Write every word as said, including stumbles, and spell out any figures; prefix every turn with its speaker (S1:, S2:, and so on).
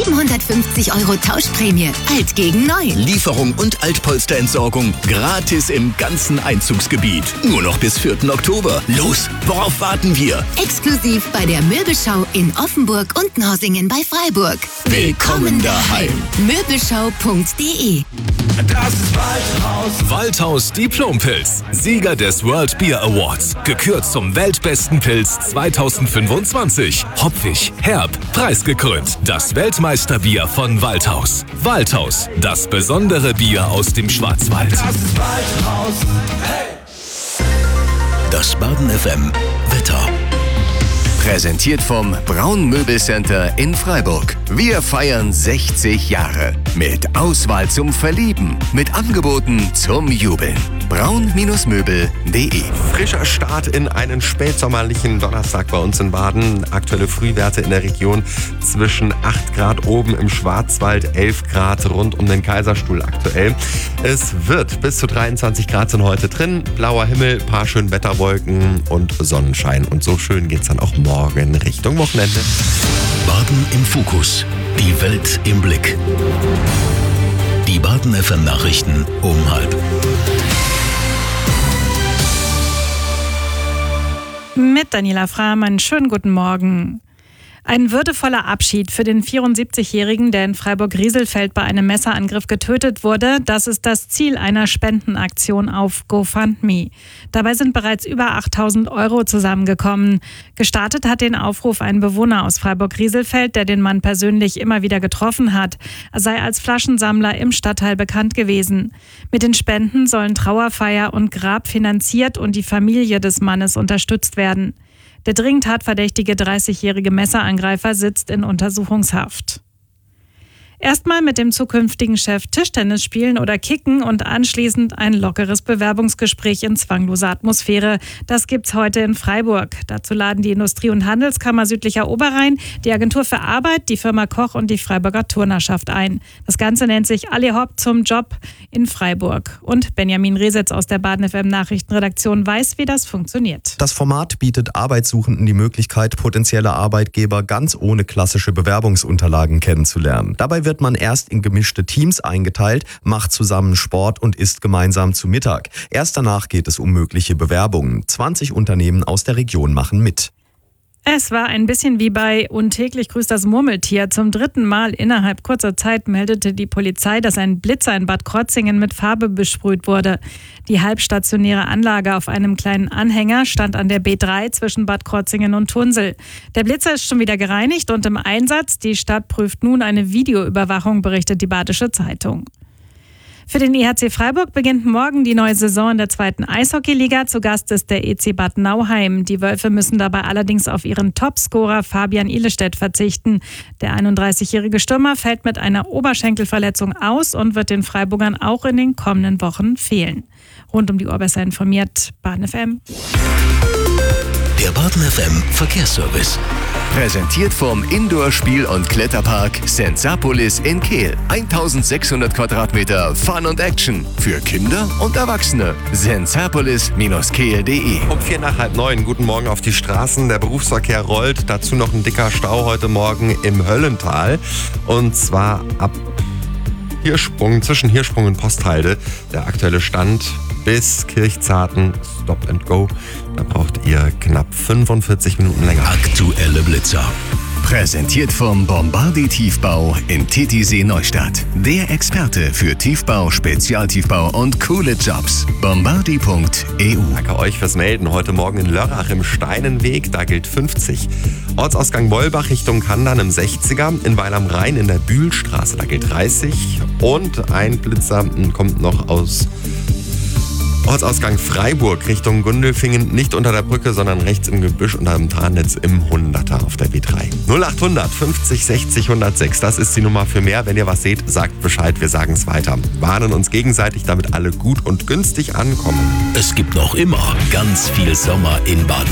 S1: siebenhundertfünfzig Euro Tauschprämie. Alt gegen neu.
S2: Lieferung und Altpolsterentsorgung gratis im ganzen Einzugsgebiet. Nur noch bis vierten Oktober. Los, worauf warten wir?
S1: Exklusiv bei der Möbelschau in Offenburg und Norsingen bei Freiburg.
S2: Willkommen daheim.
S1: Möbelschau punkt de.
S3: Das ist Waldhaus.
S4: Waldhaus Diplompilz. Sieger des World Beer Awards. Gekürt zum weltbesten Pilz zweitausendfünfundzwanzig. Hopfig, herb, preisgekrönt. Das Weltmeisterbier von Waldhaus. Waldhaus, das besondere Bier aus dem Schwarzwald.
S3: Das ist Waldhaus. Hey!
S2: Das Baden F M Wetter. Präsentiert vom Braun Möbelcenter in Freiburg. Wir feiern sechzig Jahre. Mit Auswahl zum Verlieben. Mit Angeboten zum Jubeln. braun Möbel punkt de.
S5: Frischer Start in einen spätsommerlichen Donnerstag bei uns in Baden. Aktuelle Frühwerte in der Region zwischen acht Grad oben im Schwarzwald, elf Grad rund um den Kaiserstuhl aktuell. Es wird bis zu dreiundzwanzig Grad sind heute drin. Blauer Himmel, paar schön Wetterwolken und Sonnenschein. Und so schön geht's dann auch morgen Richtung Wochenende.
S2: Baden im Fokus. Die Welt im Blick. Die Baden F M Nachrichten um halb.
S6: Mit Daniela Frahm, einen schönen guten Morgen. Ein würdevoller Abschied für den vierundsiebzigjährigen, der in Freiburg-Rieselfeld bei einem Messerangriff getötet wurde. Das ist das Ziel einer Spendenaktion auf GoFundMe. Dabei sind bereits über achttausend Euro zusammengekommen. Gestartet hat den Aufruf ein Bewohner aus Freiburg-Rieselfeld, der den Mann persönlich immer wieder getroffen hat. Er sei als Flaschensammler im Stadtteil bekannt gewesen. Mit den Spenden sollen Trauerfeier und Grab finanziert und die Familie des Mannes unterstützt werden. Der dringend tatverdächtige dreißigjährige Messerangreifer sitzt in Untersuchungshaft. Erstmal mit dem zukünftigen Chef Tischtennis spielen oder kicken und anschließend ein lockeres Bewerbungsgespräch in zwangloser Atmosphäre. Das gibt's heute in Freiburg. Dazu laden die Industrie- und Handelskammer Südlicher Oberrhein, die Agentur für Arbeit, die Firma Koch und die Freiburger Turnerschaft ein. Das Ganze nennt sich Alle hopp zum Job in Freiburg. Und Benjamin Resetz aus der Baden F M Nachrichtenredaktion weiß, wie das funktioniert.
S7: Das Format bietet Arbeitssuchenden die Möglichkeit, potenzielle Arbeitgeber ganz ohne klassische Bewerbungsunterlagen kennenzulernen. Dabei wird wird man erst in gemischte Teams eingeteilt, macht zusammen Sport und isst gemeinsam zu Mittag. Erst danach geht es um mögliche Bewerbungen. zwanzig Unternehmen aus der Region machen mit.
S6: Es war ein bisschen wie bei Und täglich grüßt das Murmeltier. Zum dritten Mal innerhalb kurzer Zeit meldete die Polizei, dass ein Blitzer in Bad Krotzingen mit Farbe besprüht wurde. Die halbstationäre Anlage auf einem kleinen Anhänger stand an der B drei zwischen Bad Krotzingen und Tunsel. Der Blitzer ist schon wieder gereinigt und im Einsatz. Die Stadt prüft nun eine Videoüberwachung, berichtet die Badische Zeitung. Für den E H C Freiburg beginnt morgen die neue Saison in der zweiten Eishockeyliga. Zu Gast ist der E C Bad Nauheim. Die Wölfe müssen dabei allerdings auf ihren Topscorer Fabian Ihlestedt verzichten. Der einunddreißigjährige Stürmer fällt mit einer Oberschenkelverletzung aus und wird den Freiburgern auch in den kommenden Wochen fehlen. Rund um die Uhr besser informiert, Baden F M.
S2: Der Baden F M Verkehrsservice. Präsentiert vom Indoor-Spiel- und Kletterpark Sensapolis in Kehl. eintausendsechshundert Quadratmeter Fun und Action für Kinder und Erwachsene. sensapolis Bindestrich kehl punkt de.
S5: Um vier nach halb neun, guten Morgen auf die Straßen. Der Berufsverkehr rollt. Dazu noch ein dicker Stau heute Morgen im Höllental. Und zwar ab Hirschsprung, zwischen Hirschsprung und Posthalde. Der aktuelle Stand bis Kirchzarten, Stop and Go. Da braucht ihr knapp fünfundvierzig Minuten länger.
S2: Aktuelle Blitzer. Präsentiert vom Bombardi Tiefbau in Titisee Neustadt. Der Experte für Tiefbau, Spezialtiefbau und coole Jobs. bombardi punkt e u.
S5: Danke euch fürs Melden. Heute Morgen in Lörrach im Steinenweg, da gilt fünfzig. Ortsausgang Wolbach Richtung Kandern im sechziger. In Weil am Rhein in der Bühlstraße, da gilt dreißig. Und ein Blitzer kommt noch aus Ortsausgang Freiburg Richtung Gundelfingen, nicht unter der Brücke, sondern rechts im Gebüsch unter dem Tarnnetz im Hunderter auf der B drei. null achthundert fünfzig sechzig hundertsechs, das ist die Nummer für mehr. Wenn ihr was seht, sagt Bescheid, wir sagen es weiter. Warnen uns gegenseitig, damit alle gut und günstig ankommen.
S2: Es gibt noch immer ganz viel Sommer in Baden.